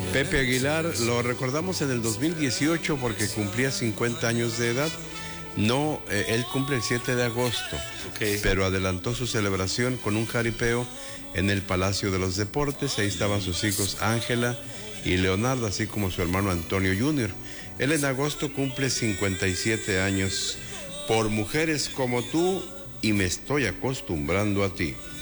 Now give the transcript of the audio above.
Pepe Aguilar, lo recordamos en el 2018 porque cumplía 50 años de edad. No, él cumple el 7 de agosto, pero adelantó su celebración con un jaripeo en el Palacio de los Deportes. Ahí estaban sus hijos Ángela y Leonardo, así como su hermano Antonio Jr. Él en agosto cumple 57 años. Por mujeres como tú y me estoy acostumbrando a ti.